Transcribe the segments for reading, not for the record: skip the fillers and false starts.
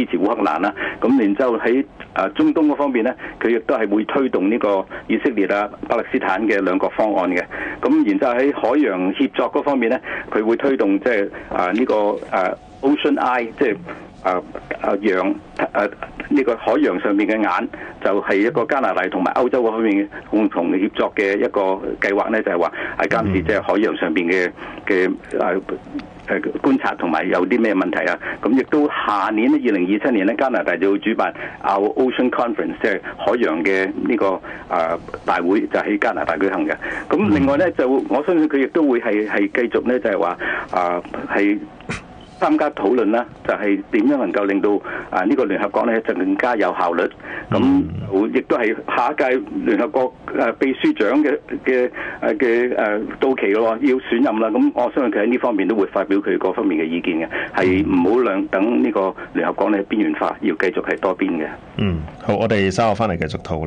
支持烏克蘭啦。咁然之後喺中東嗰方面咧，佢亦都係會推動呢個以色列啊、巴勒斯坦嘅兩國方案嘅。咁然之後喺海洋協作嗰方面咧，佢會推動即係呢個Ocean Eye， 即係洋呢個海洋上面嘅眼，就係一個加拿大同埋歐洲嗰方面共同協作嘅一個計劃咧，就係話係監視即係海洋上邊嘅觀察同埋有啲咩問題啊。咁亦都下年咧2027年咧，加拿大就會主辦 Our Ocean Conference， 即係海洋嘅呢個大會，就喺加拿大舉行嘅。咁另外咧就我相信佢亦都會係繼續咧就係話係參加討論啦，就係點樣能夠令到呢個聯合國咧就更加有效率。咁亦都係下一屆聯合國秘書長嘅到期咯，要選任啦。咁我相信佢喺呢方面都會發表佢各方面嘅意見嘅，係唔好等呢個聯合國咧邊緣化，要繼續係多邊嘅。 好，我哋稍後翻嚟繼續討論。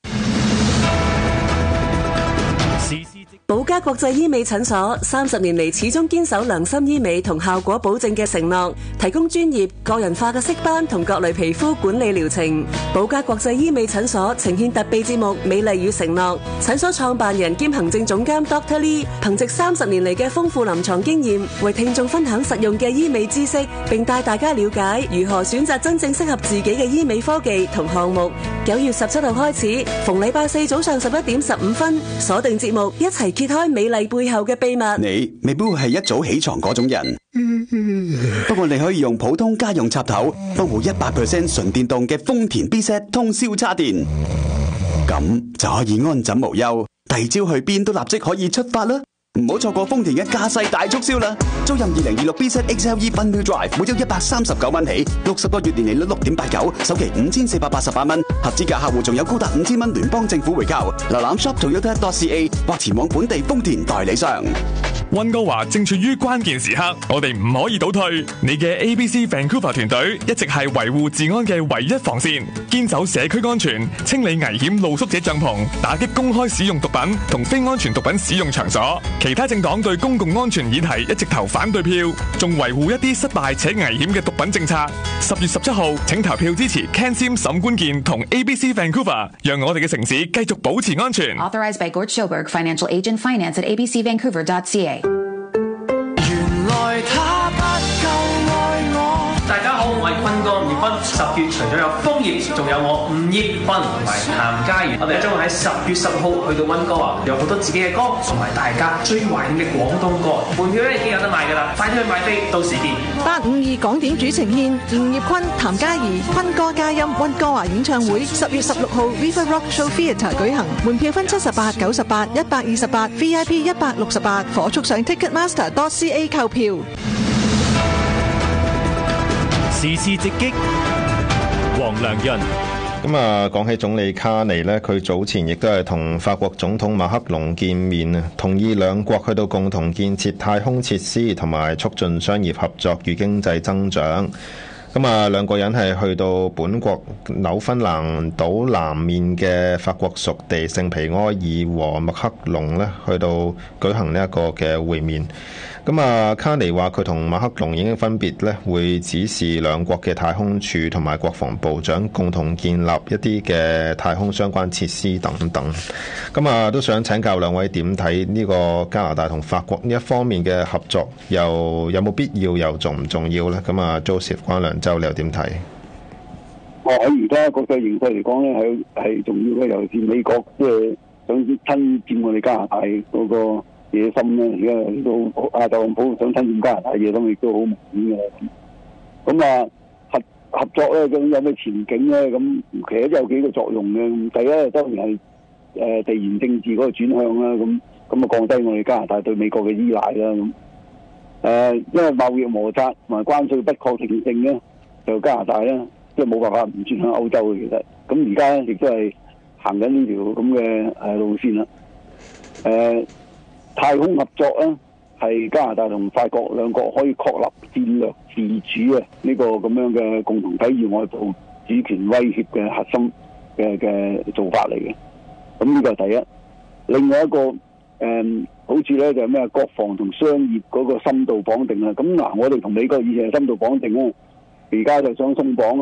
寶嘉國際醫美診所30年嚟始終堅守良心醫美同效果保證嘅承諾，提供專業個人化嘅色斑同各類皮膚管理療程。寶嘉國際醫美診所呈現特備節目《美麗與承諾》，診所創辦人兼行政總監 Dr. Lee 憑藉30年嚟嘅豐富臨床經驗，為聽眾分享實用嘅醫美知識，並帶大家了解如何選擇真正適合自己嘅醫美科技同項目。9月17號開始，逢禮拜四早上11點15分，鎖定節目，一齊揭開美麗背後嘅秘密。 你未必會係一早起床嗰種人，不過你可以用普通家用插頭裝部100% 純電動嘅豐田 B-Set 通宵叉電，咁就可以安枕無憂，第二朝去邊都立即可以出發啦！唔好錯過豐田嘅駕駛大促銷啦！租任2026 B-Set XLE Fun-Wheel Drive，每周139蚊起，60個月年利率6.89%，首期5488蚊，合資格客戶仲有高達5000蚊聯邦政府回購。瀏覽 shop.toyota.ca 或前往本地豐田代理商。 溫哥華正處於關鍵時刻，我哋唔可以倒退。你嘅 ABC Vancouver 團隊一直係維護治安嘅唯一防線，堅守社區安全，清理危險露宿者帳篷，打擊公開使用毒品同非安全毒品使用場所。其他政黨對公共安全議題一直投反對票，仲維護一啲失敗且危險嘅毒品政策。10月17號，請投票支持 Ken Sim 沈官健同 ABC Vancouver， 讓我哋嘅城市繼續保持安全。 Authorized by Gord Schilberg, Financial Agent, Finance at abcvancouver.ca。 原來他不夠愛我。大家好，我係坤哥吳業坤。10月除咗有楓葉，仲有我吳業坤同埋譚嘉儀。我哋將會喺10月10號去到溫哥華，有好多自己嘅歌，同埋大家最懷念嘅廣東歌。門票咧已經有得賣㗎啦，快啲去買飛，到時見。 852港點主呈獻吳業坤、譚嘉儀、坤哥加音溫哥華演唱會，10月16號 Viva Rock Show Theatre 舉行，門票分78、98、128、VIP 168，火速上 Ticketmaster.ca 購票。 時事直擊，黃良潤。 講起總理卡尼呢，佢早前亦都係同法國總統馬克龍見面啊，同意兩國去到共同建設太空設施，同埋促進商業合作與經濟增長。兩個人係去到本國紐芬蘭島南面嘅法國屬地聖皮埃爾和麥克龍呢，去到舉行呢一個嘅會面。卡尼話佢同馬克龍已經分別咧會指示兩國嘅太空處同埋國防部長共同建立一啲嘅太空相關設施等等。都想請教兩位點睇呢個加拿大同法國呢一方面嘅合作，又有冇必要，又重唔重要呢？Joseph 關良州你又點睇？ 喺而家國際形勢嚟講咧，係重要嘅，尤其是美國即係想親佔我哋加拿大嗰個野心咧，而家到特朗普想親佔加拿大野心亦都好明顯嘅。咁合作咧，咁有咩前景咧？咁其實都有幾個作用嘅。第一當然係地緣政治嗰個轉向啦，咁降低我哋加拿大對美國嘅依賴啦。因為貿易摩擦同埋關稅不確定性咧，就加拿大咧即係冇辦法唔轉向歐洲嘅。其實咁而家咧亦都係行緊呢條咁嘅路線啦。太空合作咧，係加拿大同法國兩國可以確立戰略自主呢個咁樣嘅共同體現外部主權威脅嘅核心嘅做法嚟嘅。咁呢個係第一。另外一個好處咧就係咩？國防同商業嗰個深度綁定啦。咁我哋同美國以前係深度綁定啦，而家就想鬆綁。